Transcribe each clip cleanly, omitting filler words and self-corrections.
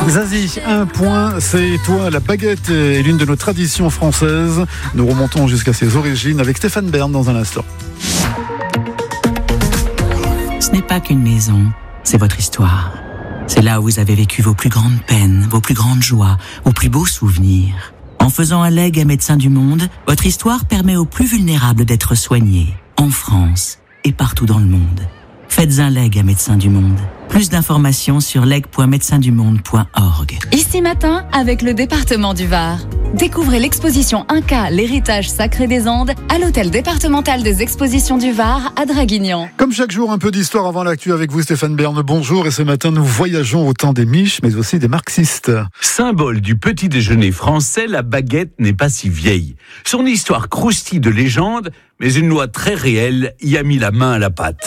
Zazie, un point, c'est toi. La baguette est l'une de nos traditions françaises. Nous remontons jusqu'à ses origines avec Stéphane Bern dans un instant. Ce n'est pas qu'une maison, c'est votre histoire. C'est là où vous avez vécu vos plus grandes peines, vos plus grandes joies, vos plus beaux souvenirs. En faisant un legs à Médecins du Monde, votre histoire permet aux plus vulnérables d'être soignés, en France et partout dans le monde. Faites un leg à Médecins du Monde. Plus d'informations sur leg.médecindumonde.org. Ici Matin, avec le département du Var. Découvrez l'exposition Inca, l'héritage sacré des Andes, à l'hôtel départemental des expositions du Var à Draguignan. Comme chaque jour, un peu d'histoire avant l'actu avec vous, Stéphane Bern. Bonjour, et ce matin, nous voyageons au temps des miches, mais aussi des marxistes. Symbole du petit déjeuner français, la baguette n'est pas si vieille. Son histoire croustille de légende, mais une loi très réelle y a mis la main à la pâte.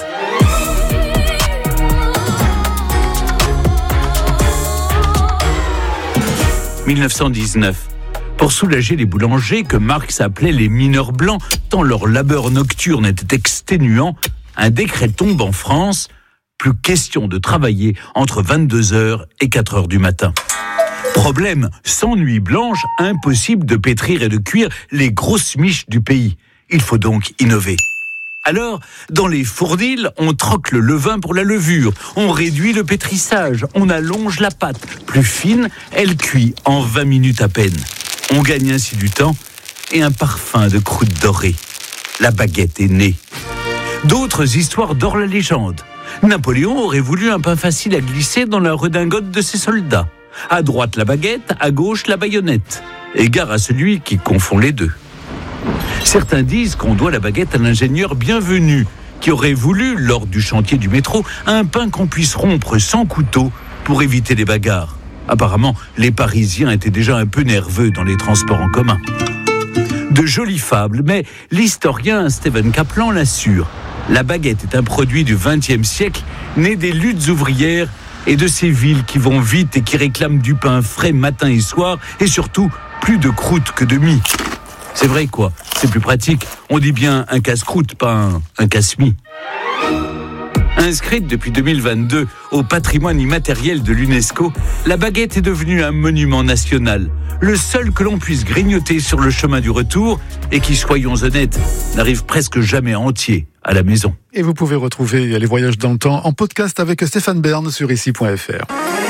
« 1919. Pour soulager les boulangers que Marx appelait les mineurs blancs, tant leur labeur nocturne était exténuant, un décret tombe en France. Plus question de travailler entre 22h et 4h du matin. Problème, sans nuit blanche, impossible de pétrir et de cuire les grosses miches du pays. Il faut donc innover. Alors, dans les fournils, on troque le levain pour la levure, on réduit le pétrissage, on allonge la pâte. Plus fine, elle cuit en 20 minutes à peine. On gagne ainsi du temps et un parfum de croûte dorée. La baguette est née. D'autres histoires dorent la légende. Napoléon aurait voulu un pain facile à glisser dans la redingote de ses soldats. À droite la baguette, à gauche la baïonnette. Égard à celui qui confond les deux. Certains disent qu'on doit la baguette à l'ingénieur Bienvenu, qui aurait voulu, lors du chantier du métro, un pain qu'on puisse rompre sans couteau pour éviter les bagarres. Apparemment, les Parisiens étaient déjà un peu nerveux dans les transports en commun. De jolies fables, mais l'historien Stephen Kaplan l'assure. La baguette est un produit du XXe siècle, né des luttes ouvrières et de ces villes qui vont vite et qui réclament du pain frais matin et soir, et surtout, plus de croûte que de mie. C'est vrai quoi, c'est plus pratique. On dit bien un casse-croûte, pas un casse-mie. Inscrite depuis 2022 au patrimoine immatériel de l'UNESCO, la baguette est devenue un monument national. Le seul que l'on puisse grignoter sur le chemin du retour et qui, soyons honnêtes, n'arrive presque jamais entier à la maison. Et vous pouvez retrouver les voyages dans le temps en podcast avec Stéphane Bern sur ici.fr.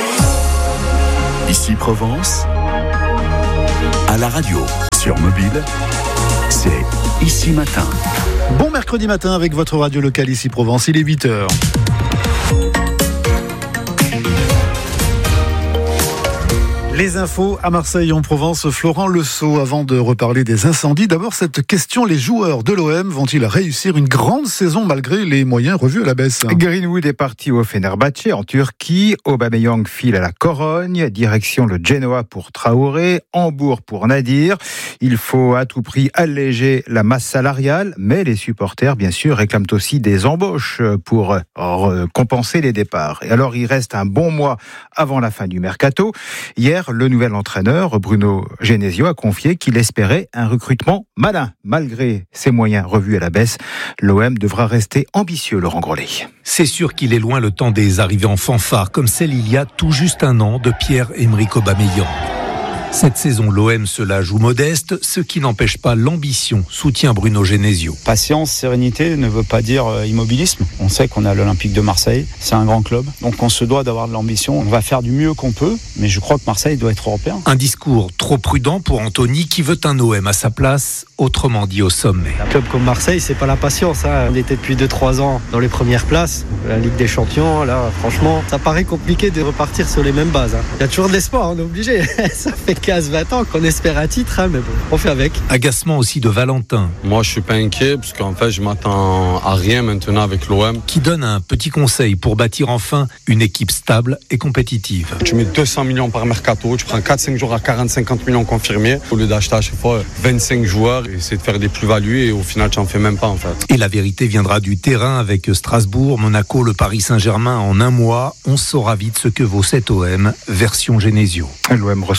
Ici Provence, à la radio, sur mobile, c'est Ici Matin. Bon mercredi matin avec votre radio locale Ici Provence, il est 8h. Les infos à Marseille en Provence, Florent Lesault. Avant de reparler des incendies, d'abord cette question, les joueurs de l'OM vont-ils réussir une grande saison malgré les moyens revus à la baisse? Greenwood est parti au Fenerbahçe en Turquie, Aubameyang file à la Corogne, direction le Genoa pour Traoré, Hambourg pour Nadir. Il faut à tout prix alléger la masse salariale, mais les supporters bien sûr réclament aussi des embauches pour compenser les départs. Et alors il reste un bon mois avant la fin du mercato. Hier, le nouvel entraîneur, Bruno Genesio, a confié qu'il espérait un recrutement malin. Malgré ses moyens revus à la baisse, l'OM devra rester ambitieux, Laurent Grollet. C'est sûr qu'il est loin le temps des arrivées en fanfare, comme celle il y a tout juste un an de Pierre-Emerick Aubameyang. Cette saison, l'OM se la joue modeste, ce qui n'empêche pas l'ambition, soutient Bruno Genesio. Patience, sérénité ne veut pas dire immobilisme. On sait qu'on a l'Olympique de Marseille, c'est un grand club, donc on se doit d'avoir de l'ambition. On va faire du mieux qu'on peut, mais je crois que Marseille doit être européen. Un discours trop prudent pour Anthony qui veut un OM à sa place, autrement dit au sommet. Un club comme Marseille, c'est pas la patience. On était depuis 2-3 ans dans les premières places, la Ligue des Champions. Là, franchement, ça paraît compliqué de repartir sur les mêmes bases. Il y a toujours de l'espoir, on est obligé. Ça fait 15-20 ans qu'on espère un titre, mais bon, on fait avec. Agacement aussi de Valentin. Moi, je suis pas inquiet, parce qu'en fait, je m'attends à rien maintenant avec l'OM. Qui donne un petit conseil pour bâtir enfin une équipe stable et compétitive. Tu mets 200 millions par mercato, tu prends 4-5 jours à 40-50 millions confirmés, au lieu d'acheter à chaque fois 25 joueurs, et essayer de faire des plus-values, et au final, tu n'en fais même pas, en fait. Et la vérité viendra du terrain avec Strasbourg, Monaco, le Paris Saint-Germain en un mois. On saura vite ce que vaut cet OM, version Genesio. L'OM reçoit Nîmes en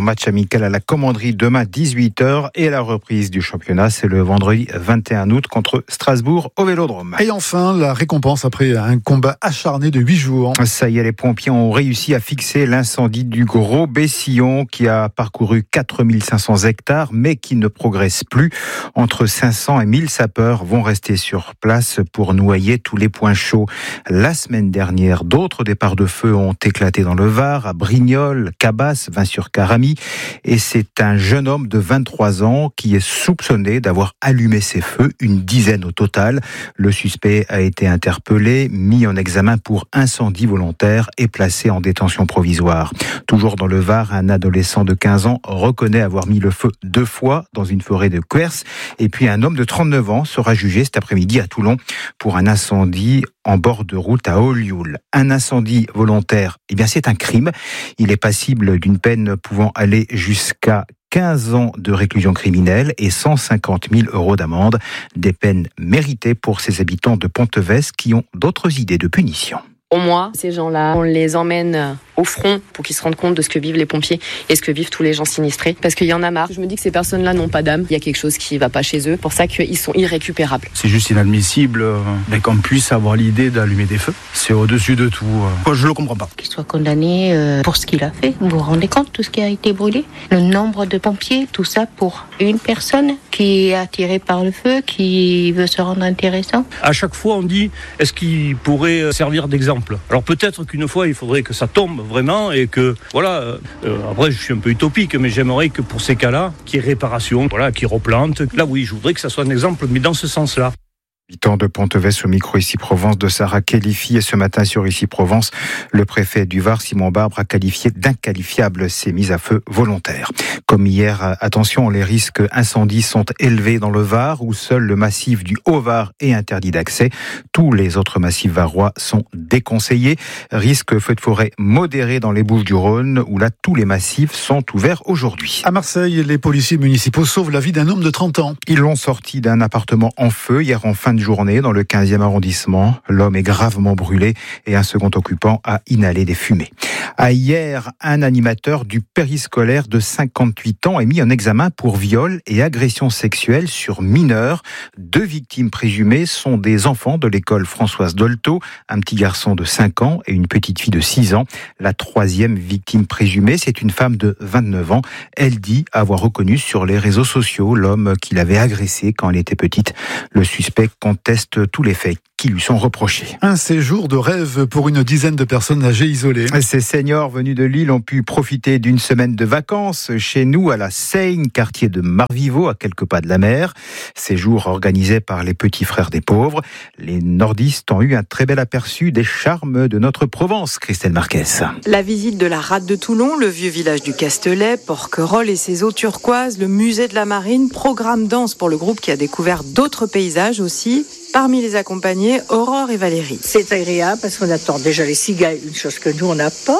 match amical à la Commanderie demain 18h et la reprise du championnat, c'est le vendredi 21 août contre Strasbourg au Vélodrome. Et enfin, la récompense après un combat acharné de 8 jours. Ça y est, les pompiers ont réussi à fixer l'incendie du Gros Bessillon qui a parcouru 4500 hectares mais qui ne progresse plus. Entre 500 et 1000 sapeurs vont rester sur place pour noyer tous les points chauds. La semaine dernière, d'autres départs de feu ont éclaté dans le Var, à Brignoles, Cabas, Vins-sur-Caramie. Et c'est un jeune homme de 23 ans qui est soupçonné d'avoir allumé ces feux, une dizaine au total. Le suspect a été interpellé, mis en examen pour incendie volontaire et placé en détention provisoire. Toujours dans le Var, un adolescent de 15 ans reconnaît avoir mis le feu 2 fois dans une forêt de Quers. Et puis un homme de 39 ans sera jugé cet après-midi à Toulon pour un incendie en bord de route à Olioul. Un incendie volontaire, eh bien c'est un crime. Il est passible d'une peine pouvant aller jusqu'à 15 ans de réclusion criminelle et 150 000 € d'amende. Des peines méritées pour ces habitants de Pontevès qui ont d'autres idées de punition. Au moins, ces gens-là, on les emmène au front pour qu'ils se rendent compte de ce que vivent les pompiers et ce que vivent tous les gens sinistrés. Parce qu'il y en a marre. Je me dis que ces personnes-là n'ont pas d'âme. Il y a quelque chose qui ne va pas chez eux. Pour ça qu'ils sont irrécupérables. C'est juste inadmissible qu'on puisse avoir l'idée d'allumer des feux. C'est au-dessus de tout. Je le comprends pas. Qu'il soit condamné pour ce qu'il a fait. Vous vous rendez compte, tout ce qui a été brûlé? Le nombre de pompiers, tout ça pour une personne qui est attirée par le feu, qui veut se rendre intéressant. À chaque fois, on dit, est-ce qu'il pourrait servir d'exemple? Alors peut-être qu'une fois, il faudrait que ça tombe vraiment et que, voilà, après je suis un peu utopique, mais j'aimerais que pour ces cas-là, qu'il y ait réparation, voilà, qu'il replante. Là oui, je voudrais que ça soit un exemple, mais dans ce sens-là. Habitant de Pontevès au micro Ici Provence de Sarah Qualifi. Et ce matin sur Ici Provence, le préfet du Var, Simon Barbre, a qualifié d'inqualifiables ces mises à feu volontaires. Comme hier, attention, les risques incendies sont élevés dans le Var, où seul le massif du Haut-Var est interdit d'accès. Tous les autres massifs varois sont déconseillés. Risque feu de forêt modéré dans les Bouches-du-Rhône, où là, tous les massifs sont ouverts aujourd'hui. À Marseille, les policiers municipaux sauvent la vie d'un homme de 30 ans. Ils l'ont sorti d'un appartement en feu hier en fin de journée dans le 15e arrondissement. L'homme est gravement brûlé et un second occupant a inhalé des fumées. À hier, un animateur du périscolaire de 58 ans est mis en examen pour viol et agression sexuelle sur mineurs. 2 victimes présumées sont des enfants de l'école Françoise Dolto, un petit garçon de 5 ans et une petite fille de 6 ans. La 3e victime présumée, c'est une femme de 29 ans. Elle dit avoir reconnu sur les réseaux sociaux l'homme qui l'avait agressée quand elle était petite. Le suspect conteste tous les faits qui lui sont reprochés. Un séjour de rêve pour une dizaine de personnes âgées isolées. Ces seniors venus de Lille ont pu profiter d'une semaine de vacances chez nous à la Seigne, quartier de Marviveau, à quelques pas de la mer. Séjour organisé par les petits frères des pauvres. Les nordistes ont eu un très bel aperçu des charmes de notre Provence, Christelle Marquez. La visite de la Rade de Toulon, le vieux village du Castelet, Porquerolles et ses eaux turquoises, le musée de la Marine, programme dense pour le groupe qui a découvert d'autres paysages aussi. Parmi les accompagnés, Aurore et Valérie. C'est agréable parce qu'on attend déjà les cigales, une chose que nous on n'a pas.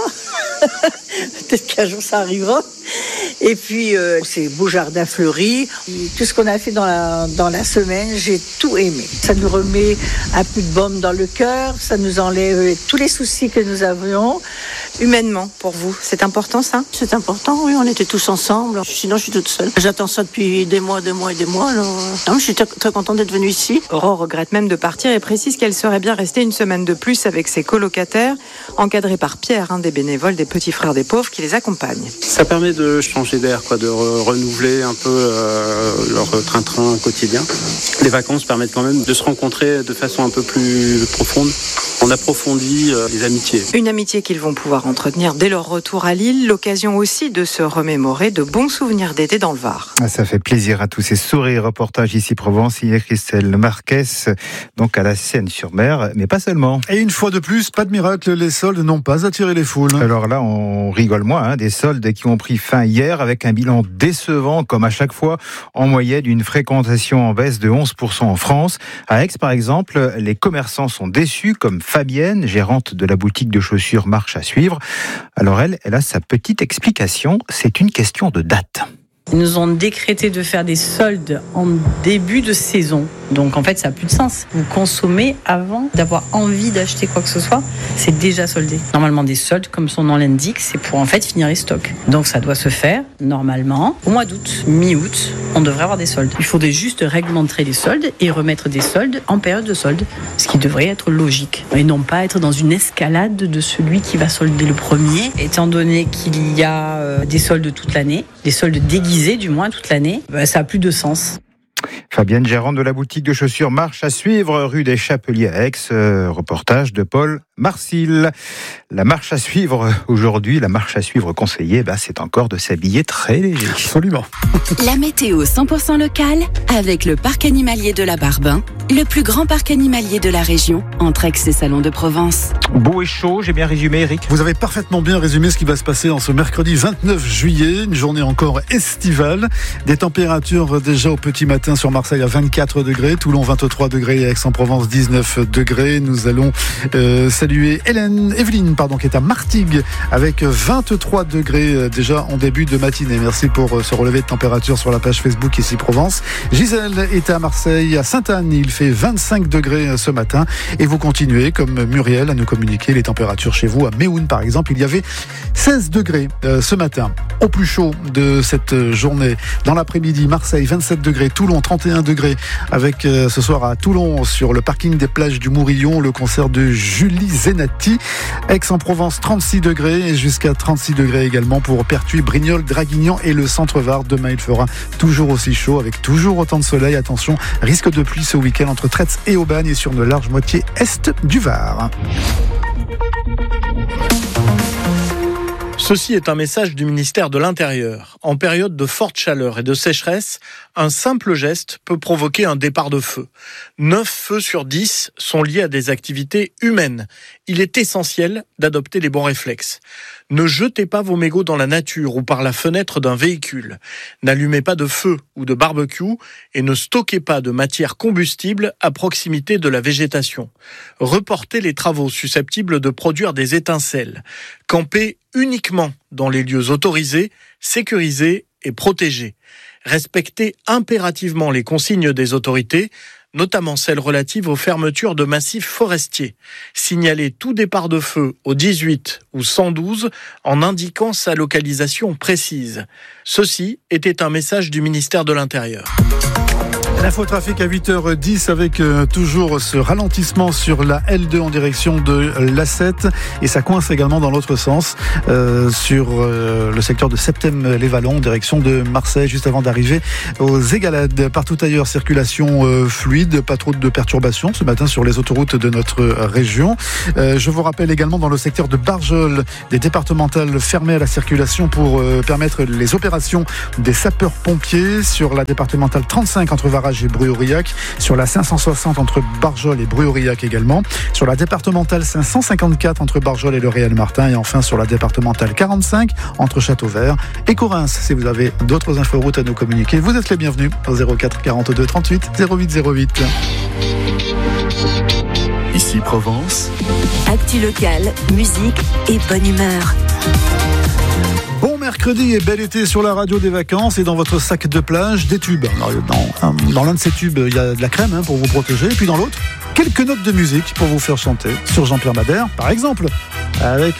Peut-être qu'un jour ça arrivera. Et puis ces beaux jardins fleuris, tout ce qu'on a fait dans la semaine, j'ai tout aimé. Ça nous remet un peu de baume dans le cœur, ça nous enlève tous les soucis que nous avions. Humainement, pour vous, c'est important ça? C'est important, oui, on était tous ensemble. Sinon, je suis toute seule. J'attends ça depuis des mois. Alors, non, je suis très contente d'être venue ici. Aurore regrette même de partir et précise qu'elle serait bien restée une semaine de plus avec ses colocataires, encadrés par Pierre, un des bénévoles des petits frères des pauvres qui les accompagne. Ça permet de changer d'air, de renouveler un peu leur train-train quotidien. Les vacances permettent quand même de se rencontrer de façon un peu plus profonde. On approfondit les amitiés. Une amitié qu'ils vont pouvoir entretenir dès leur retour à Lille, l'occasion aussi de se remémorer de bons souvenirs d'été dans le Var. Ça fait plaisir à tous ces sourires. Reportage Ici Provence, hier Christelle Marquez, donc à la Seine-sur-Mer, mais pas seulement. Et une fois de plus, pas de miracle, les soldes n'ont pas attiré les foules. Alors là, on rigole moins, des soldes qui ont pris fin hier avec un bilan décevant, comme à chaque fois, en moyenne une fréquentation en baisse de 11% en France. À Aix, par exemple, les commerçants sont déçus, comme Fabienne, gérante de la boutique de chaussures Marche à suivre. Alors elle a sa petite explication, c'est une question de date. Ils nous ont décrété de faire des soldes en début de saison. Donc en fait, ça n'a plus de sens. Vous consommez avant d'avoir envie d'acheter quoi que ce soit, c'est déjà soldé. Normalement, des soldes, comme son nom l'indique, c'est pour en fait finir les stocks. Donc ça doit se faire normalement au mois d'août, mi-août, on devrait avoir des soldes. Il faudrait juste réglementer les soldes et remettre des soldes en période de solde, ce qui devrait être logique. Et non pas être dans une escalade de celui qui va solder le premier, étant donné qu'il y a des soldes toute l'année, des soldes déguisés du moins toute l'année, ça n'a plus de sens. Fabienne, gérante de la boutique de chaussures Marche à suivre, rue des Chapeliers à Aix. Reportage de Paul Marcil. La marche à suivre aujourd'hui, la marche à suivre conseillée, c'est encore de s'habiller très léger. Absolument. La météo 100% locale avec le parc animalier de la Barbin, le plus grand parc animalier de la région, entre Aix et Salon de Provence. Beau et chaud, j'ai bien résumé, Eric. Vous avez parfaitement bien résumé ce qui va se passer en ce mercredi 29 juillet, une journée encore estivale. Des températures déjà au petit matin sur Marseille à 24 degrés, Toulon 23 degrés et Aix-en-Provence 19 degrés. Nous allons saluer Evelyne, qui est à Martigues avec 23 degrés déjà en début de matinée. Merci pour ce relevé de température sur la page Facebook ici Provence. Gisèle est à Marseille, à Sainte-Anne, il fait 25 degrés ce matin et vous continuez comme Muriel à nous communiquer les températures chez vous. À Méhoun par exemple, il y avait 16 degrés ce matin. Au plus chaud de cette journée, dans l'après-midi, Marseille 27 degrés, Toulon 31 degrés avec ce soir à Toulon sur le parking des plages du Mourillon le concert de Julie Zenati. Aix-en-Provence 36 degrés et jusqu'à 36 degrés également pour Pertuis, Brignoles, Draguignan et le centre-Var. Demain il fera toujours aussi chaud avec toujours autant de soleil. Attention, risque de pluie ce week-end entre Tretz et Aubagne et sur une large moitié est du Var. Ceci est un message du ministère de l'Intérieur. En période de forte chaleur et de sécheresse, un simple geste peut provoquer un départ de feu. 9 feux sur 10 sont liés à des activités humaines. Il est essentiel d'adopter les bons réflexes. Ne jetez pas vos mégots dans la nature ou par la fenêtre d'un véhicule. N'allumez pas de feu ou de barbecue et ne stockez pas de matière combustible à proximité de la végétation. Reportez les travaux susceptibles de produire des étincelles. Campez uniquement dans les lieux autorisés, sécurisés et protégés. Respectez impérativement les consignes des autorités, notamment celles relatives aux fermetures de massifs forestiers. Signalez tout départ de feu au 18 ou 112 en indiquant sa localisation précise. Ceci était un message du ministère de l'Intérieur. L'infotrafic à 8h10 avec toujours ce ralentissement sur la L2 en direction de l'A7 et ça coince également dans l'autre sens sur le secteur de Septem-les-Vallons en direction de Marseille juste avant d'arriver aux Égalades. Partout ailleurs, circulation fluide, pas trop de perturbations ce matin sur les autoroutes de notre région. Je vous rappelle également dans le secteur de Barjol, des départementales fermées à la circulation pour permettre les opérations des sapeurs-pompiers sur la départementale 35 entre Varage et Bruy-Aurillac, sur la 560 entre Barjol et Bruy-Aurillac également, sur la départementale 554 entre Barjol et le Réal-Martin et enfin sur la départementale 45 entre Châteauvert et Correns. Si vous avez d'autres inforoutes à nous communiquer, vous êtes les bienvenus au 04 42 38 08 08. Ici Provence. Actu locale, musique et bonne humeur. Bon mercredi et bel été sur la radio des vacances et dans votre sac de plage, des tubes. Dans l'un de ces tubes, il y a de la crème pour vous protéger. Et puis dans l'autre, quelques notes de musique pour vous faire chanter sur Jean-Pierre Madère, par exemple, avec